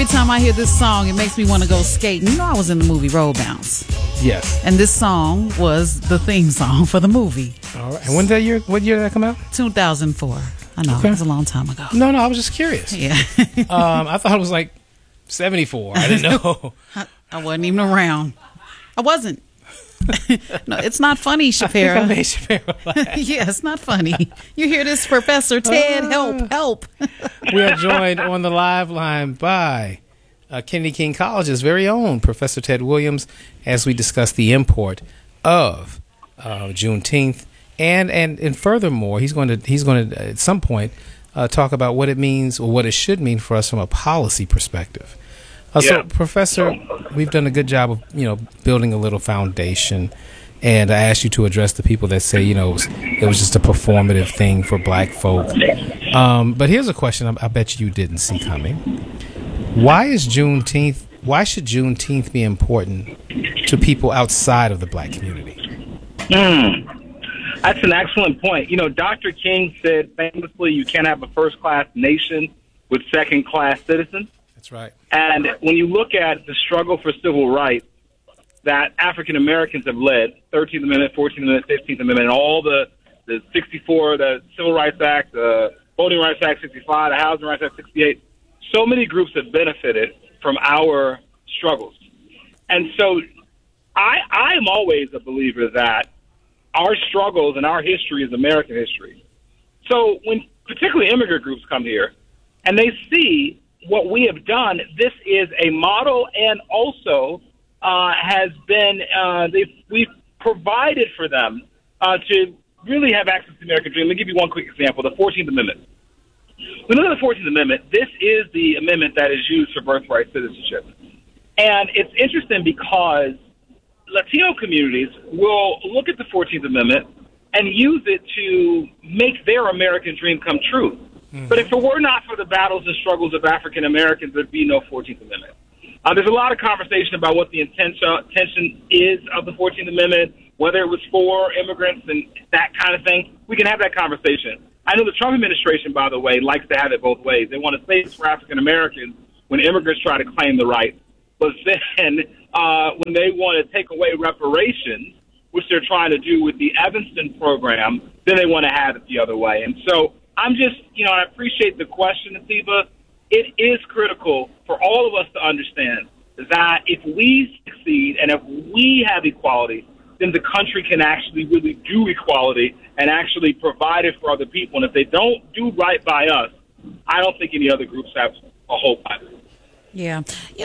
Every time I hear this song, it makes me want to go skating. You know, I was in the movie Roll Bounce. Yes. And this song was the theme song for the movie. All right. And what year did that come out? 2004. I know, It was a long time ago. No, I was just curious. Yeah. I thought it was like 74. I didn't know. I wasn't even around. I wasn't. No, it's not funny, Shapiro. I made Shapiro laugh. Yeah, it's not funny. You hear this, Professor Ted? Help. We are joined on the live line by Kennedy King College's very own Professor Ted Williams as we discuss the import of Juneteenth, and furthermore, he's going to at some point talk about what it means or what it should mean for us from a policy perspective. So, Professor, we've done a good job of building a little foundation, and I asked you to address the people that say it was just a performative thing for black folk. But here's a question I bet you didn't see coming. Why should Juneteenth be important to people outside of the black community? That's an excellent point. Dr. King said famously, you can't have a first-class nation with second-class citizens. That's right. And when you look at the struggle for civil rights that African Americans have led, 13th Amendment, 14th Amendment, 15th Amendment, and all the 64, the Civil Rights Act, the Voting Rights Act 65, the Housing Rights Act 68, so many groups have benefited from our struggles. And so I am always a believer that our struggles and our history is American history. So when particularly immigrant groups come here and they see what we have done, this is a model, and also has been we've provided for them to really have access to the American dream. Let me give you one quick example: the 14th Amendment. When you look at the 14th Amendment, this is the amendment that is used for birthright citizenship, and it's interesting because Latino communities will look at the 14th Amendment and use it to make their American dream come true. But if it were not for the battles and struggles of African Americans, there'd be no 14th Amendment. There's a lot of conversation about what the intention is of the 14th Amendment, whether it was for immigrants and that kind of thing. We can have that conversation. I know the Trump administration, by the way, likes to have it both ways. They want to save it for African Americans when immigrants try to claim the right. But then when they want to take away reparations, which they're trying to do with the Evanston program, then they want to have it the other way. And so I'm just, I appreciate the question, Atiba. It is critical for all of us to understand that if we succeed and if we have equality, then the country can actually really do equality and actually provide it for other people. And if they don't do right by us, I don't think any other groups have a hope either. Yeah.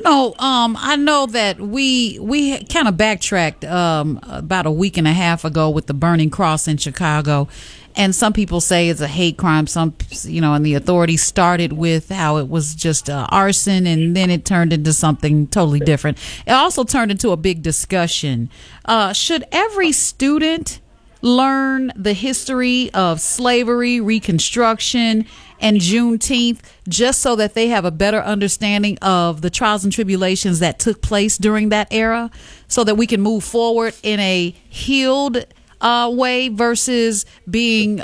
I know that we kind of backtracked about a week and a half ago with the Burning Cross in Chicago. And some people say it's a hate crime. Some, and the authorities started with how it was just arson, and then it turned into something totally different. It also turned into a big discussion. Should every student learn the history of slavery, Reconstruction, and Juneteenth just so that they have a better understanding of the trials and tribulations that took place during that era, so that we can move forward in a healed way versus being,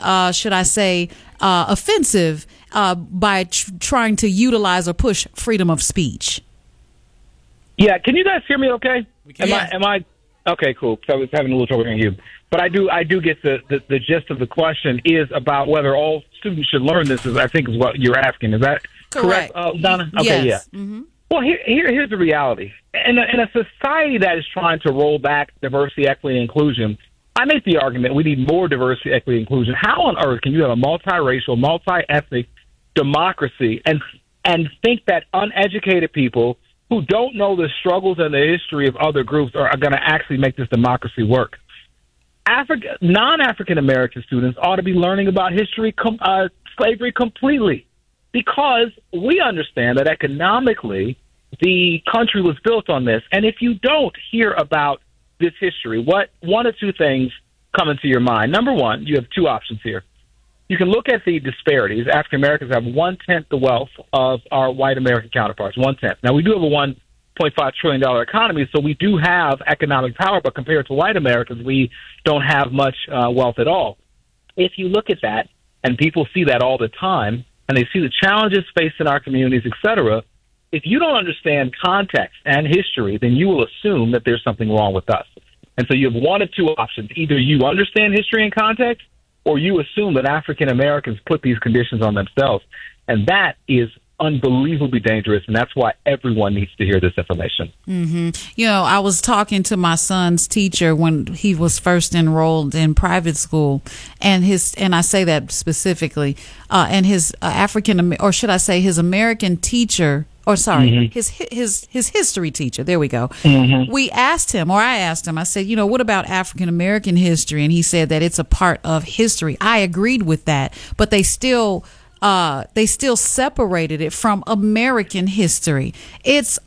offensive by trying to utilize or push freedom of speech? Yeah, can you guys hear me okay? We can. Am I okay, cool. So I was having a little trouble hearing you. But I do get the gist of the question is about whether all students should learn this, I think is what you're asking. Is that correct, Donna? Okay, yes. Yeah. Mm-hmm. Well, here's the reality. In a society that is trying to roll back diversity, equity, and inclusion, I make the argument we need more diversity, equity, and inclusion. How on earth can you have a multiracial, multi-ethnic democracy and think that uneducated people who don't know the struggles and the history of other groups are going to actually make this democracy work? Non-African American students ought to be learning about slavery completely, because we understand that economically the country was built on this. And if you don't hear about this history, one or two things come into your mind. Number one, you have two options here. You can look at the disparities. African Americans have 1/10 the wealth of our white American counterparts, 1/10. Now, we do have a $1.5 trillion economy, so we do have economic power, but compared to white Americans, we don't have much wealth at all. If you look at that, and people see that all the time, and they see the challenges faced in our communities, et cetera, if you don't understand context and history, then you will assume that there's something wrong with us. And so you have one of two options. Either you understand history and context, or you assume that African Americans put these conditions on themselves. And that is unbelievably dangerous, and that's why everyone needs to hear this information. You know, I was talking to my son's teacher when he was first enrolled in private school, and I say that specifically, and his African, or should I say his American teacher, or sorry, his history teacher. There we go. We asked him, or I asked him, I said, you know, what about African American history? And he said that it's a part of history. I agreed with that, but they still separated it from American history. It is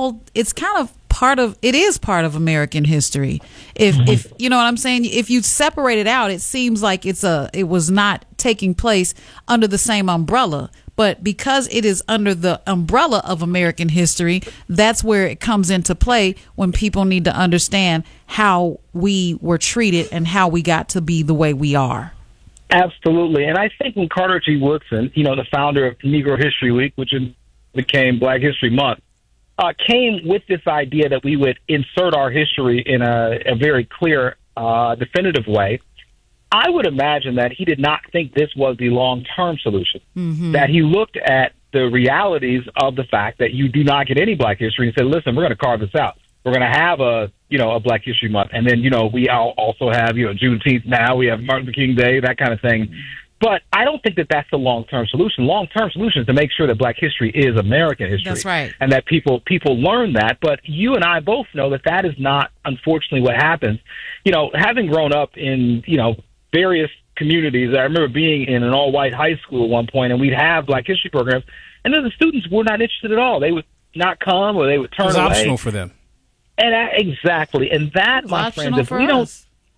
part of American history. If you know what I'm saying, if you separate it out, it seems like it was not taking place under the same umbrella. But because it is under the umbrella of American history, that's where it comes into play when people need to understand how we were treated and how we got to be the way we are. Absolutely. And I think when Carter G. Woodson, you know, the founder of Negro History Week, which became Black History Month, came with this idea that we would insert our history in a very clear, definitive way, I would imagine that he did not think this was the long-term solution, that he looked at the realities of the fact that you do not get any Black history and said, listen, we're going to carve this out. We're going to have a Black History Month. And then, we also have, Juneteenth now. We have Martin Luther King Day, that kind of thing. But I don't think that that's the long-term solution. Long-term solution is to make sure that Black history is American history. That's right. And that people learn that. But you and I both know that that is not, unfortunately, what happens. Having grown up in, various communities, I remember being in an all-white high school at one point, and we'd have Black history programs, and then the students were not interested at all. They would not come, or they would turn away. It was optional for them. And exactly. And that, my friends, if we don't...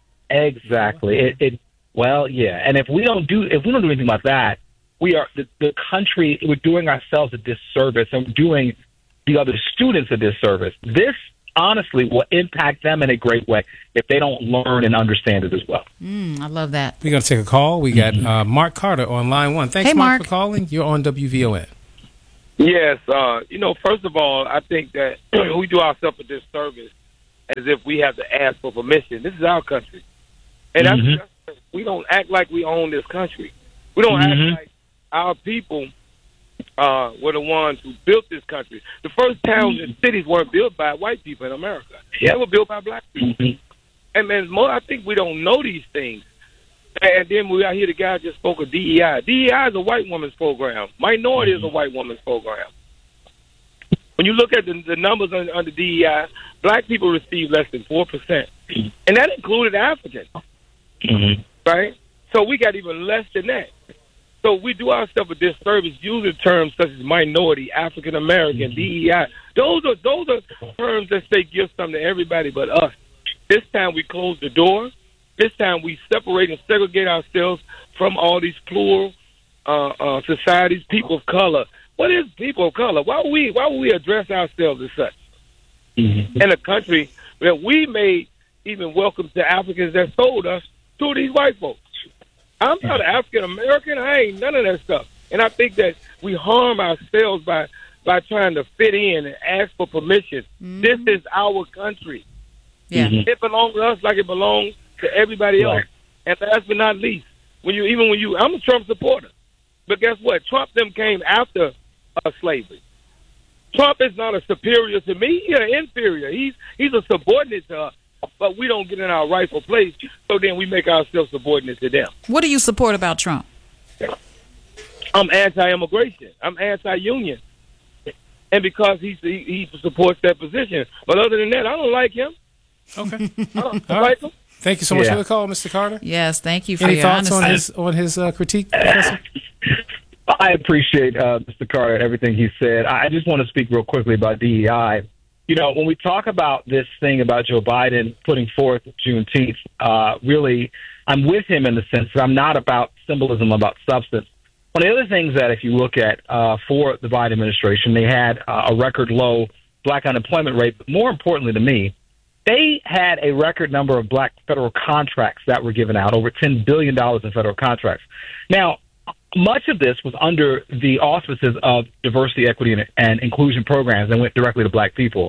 Exactly. Well, yeah. And if we don't do anything about that, we are the country. We're doing ourselves a disservice and doing the other students a disservice. This honestly will impact them in a great way if they don't learn and understand it as well. I love that. We're going to take a call. We got Mark Carter on line 1. Thanks, hey, Mark, for calling. You're on WVON. Yes. First of all, I think that we do ourselves a disservice as if we have to ask for permission. This is our country. And we don't act like we own this country. We don't act like our people were the ones who built this country. The first towns and cities weren't built by white people in America. They were built by black people. And I think we don't know these things. And then we out here, the guy just spoke of DEI. DEI is a white woman's program. Minority is a white woman's program. When you look at the numbers under DEI, black people receive less than 4%. And that included Africans. Right? So we got even less than that. So we do ourselves a disservice using terms such as minority, African American, DEI. Those are terms that say give something to everybody but us. This time we close the door. This time we separate and segregate ourselves from all these plural societies, people of color. What is people of color? Why would we address ourselves as such? In a country that we made even welcome to Africans that sold us to these white folks. I'm not African American. I ain't none of that stuff. And I think that we harm ourselves by trying to fit in and ask for permission. This is our country. Yeah. It belongs to us like it belongs to everybody else. And last but not least, I'm a Trump supporter. But guess what? Trump them came after slavery. Trump is not a superior to me. He's an inferior. He's a subordinate to us. But we don't get in our rightful place, so then we make ourselves subordinate to them. What do you support about Trump? I'm anti-immigration. I'm anti-union. And because he supports that position. But other than that, I don't like him. Okay. I don't like him. Thank you so much for the call, Mr. Carter. Yes, thank you for Any your thoughts honesty. on his critique, Professor? I appreciate Mr. Carter and everything he said. I just want to speak real quickly about DEI. When we talk about this thing about Joe Biden putting forth Juneteenth, really, I'm with him in the sense that I'm not about symbolism, I'm about substance. One of the other things that if you look at for the Biden administration, they had a record low black unemployment rate. But more importantly to me, they had a record number of black federal contracts that were given out, over $10 billion in federal contracts. Now, much of this was under the auspices of diversity, equity, and inclusion programs and went directly to black people.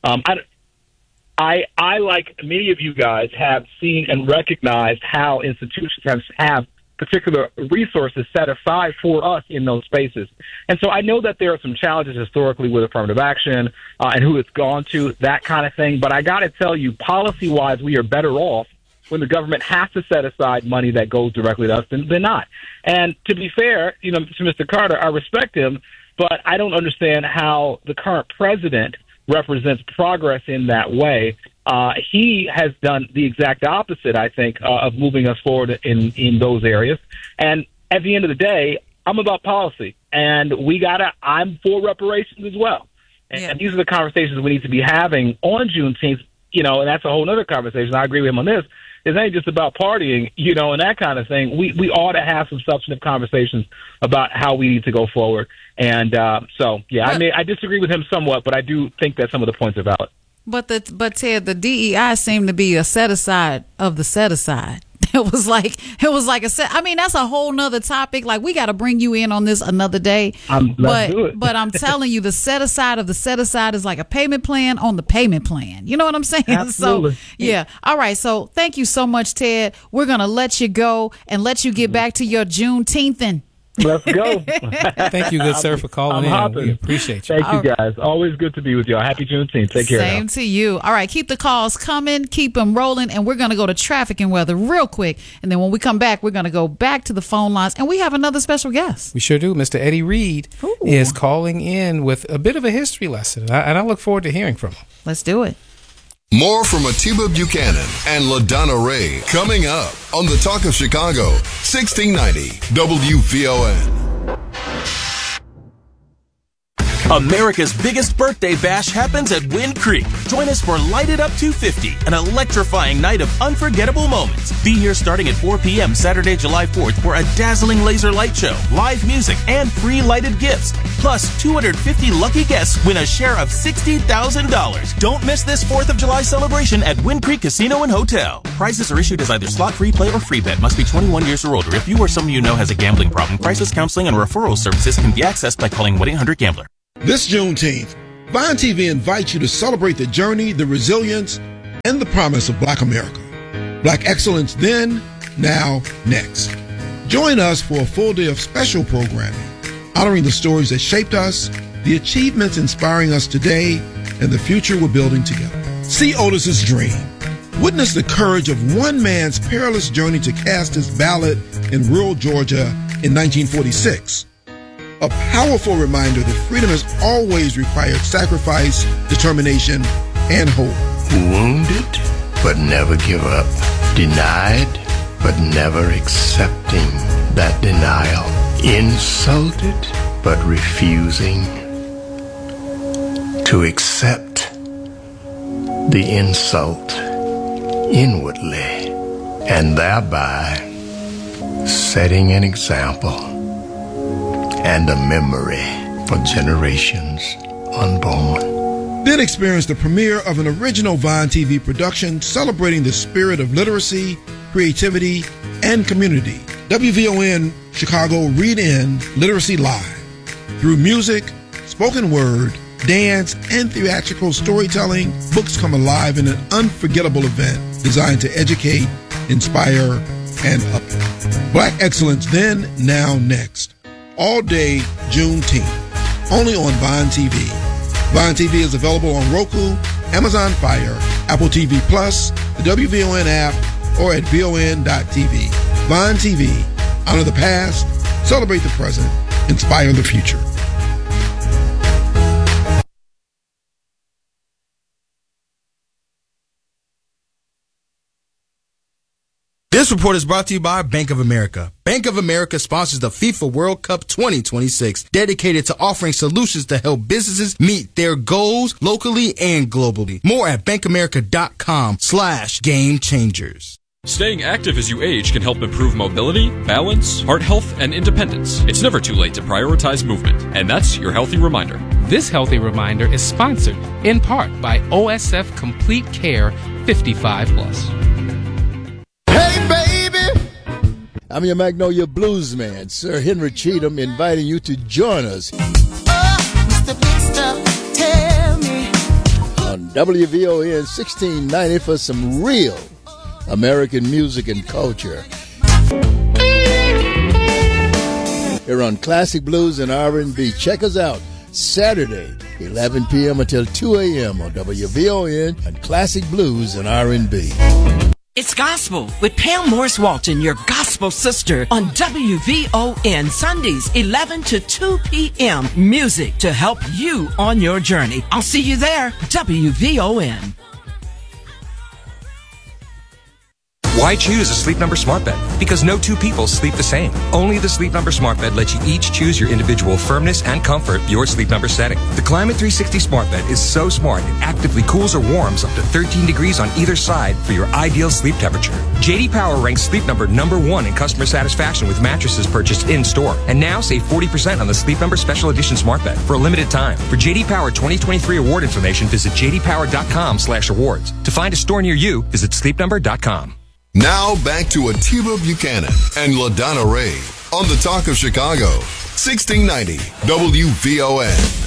I, like many of you guys, have seen and recognized how institutions have particular resources set aside for us in those spaces. And so I know that there are some challenges historically with affirmative action and who it's gone to, that kind of thing. But I got to tell you, policy-wise, we are better off when the government has to set aside money that goes directly to us than not. And to be fair, to Mr. Carter, I respect him, but I don't understand how the current president represents progress in that way. He has done the exact opposite, I think, of moving us forward in those areas. And at the end of the day, I'm about policy, and I'm for reparations as well. And these are the conversations we need to be having on Juneteenth, and that's a whole other conversation. I agree with him on this. It ain't just about partying, and that kind of thing. We ought to have some substantive conversations about how we need to go forward. And I disagree with him somewhat, but I do think that some of the points are valid. But Ted, the DEI seemed to be a set aside of the set aside. It was like a set. I mean, that's a whole nother topic. Like, we got to bring you in on this another day. Let's do it. But I'm telling you, the set aside of the set aside is like a payment plan on the payment plan. You know what I'm saying? Absolutely. So, yeah. All right. So thank you so much, Ted. We're going to let you go and let you get back to your Juneteenth. Let's go. Thank you, good sir, for calling in. We appreciate you. Thank you, guys. Always good to be with y'all. Happy Juneteenth. Take care. Same to you. All right, keep the calls coming, keep them rolling, and we're going to go to traffic and weather real quick. And then when we come back, we're going to go back to the phone lines, and we have another special guest. We sure do. Mr. Eddie Reed is calling in with a bit of a history lesson, and I look forward to hearing from him. Let's do it. More from Atiba Buchanan and LaDonna Ray coming up on the Talk of Chicago, 1690 WVON. America's biggest birthday bash happens at Wind Creek. Join us for Light It Up 250, an electrifying night of unforgettable moments. Be here starting at 4 p.m. Saturday, July 4th for a dazzling laser light show, live music, and free lighted gifts. Plus, 250 lucky guests win a share of $60,000. Don't miss this 4th of July celebration at Wind Creek Casino and Hotel. Prizes are issued as either slot free play or free bet. Must be 21 years or older. If you or someone you know has a gambling problem, crisis counseling and referral services can be accessed by calling 1-800-GAMBLER. This Juneteenth, Vine TV invites you to celebrate the journey, the resilience, and the promise of Black America. Black excellence then, now, next. Join us for a full day of special programming, honoring the stories that shaped us, the achievements inspiring us today, and the future we're building together. See Otis's dream. Witness the courage of one man's perilous journey to cast his ballot in rural Georgia in 1946. A powerful reminder that freedom has always required sacrifice, determination, and hope. Wounded, but never give up. Denied, but never accepting that denial. Insulted, but refusing to accept the insult inwardly, and thereby setting an example and a memory for generations unborn. Then experience the premiere of an original Vine TV production celebrating the spirit of literacy, creativity, and community. WVON Chicago Read In Literacy Live. Through music, spoken word, dance, and theatrical storytelling, books come alive in an unforgettable event designed to educate, inspire, and uplift. Black excellence then, now, next. All day Juneteenth, only on Vine TV. Vine TV is available on Roku, Amazon Fire, Apple TV Plus, the WVON app, or at VON.TV. Vine TV, honor the past, celebrate the present, inspire the future. This report is brought to you by Bank of America. Bank of America sponsors the FIFA World Cup 2026, dedicated to offering solutions to help businesses meet their goals locally and globally. More at bankafamerica.com/game changers. Staying active as you age can help improve mobility, balance, heart health, and independence. It's never too late to prioritize movement, and that's your Healthy Reminder. This Healthy Reminder is sponsored in part by OSF Complete Care 55+. Hey, baby, I'm your Magnolia Blues man, Sir Henry Cheatham, inviting you to join us Mr. Big Stuff, tell me. on WVON 1690 for some real American music and culture. Here on Classic Blues and R&B. Check us out Saturday, 11 p.m. until 2 a.m. on WVON and Classic Blues and R&B. It's Gospel with Pam Morris Walton, your gospel sister, on WVON Sundays, 11 to 2 p.m. Music to help you on your journey. I'll see you there. WVON. Why choose a Sleep Number smart bed? Because no two people sleep the same. Only the Sleep Number smart bed lets you each choose your individual firmness and comfort, your Sleep Number setting. The Climate 360 smart bed is so smart it actively cools or warms up to 13 degrees on either side for your ideal sleep temperature. J.D. Power ranks Sleep Number #1 in customer satisfaction with mattresses purchased in-store. And now save 40% on the Sleep Number Special Edition smart bed for a limited time. For J.D. Power 2023 award information, visit jdpower.com/awards. To find a store near you, visit sleepnumber.com. Now back to Atiba Buchanan and LaDonna Ray on the Talk of Chicago, 1690 WVON.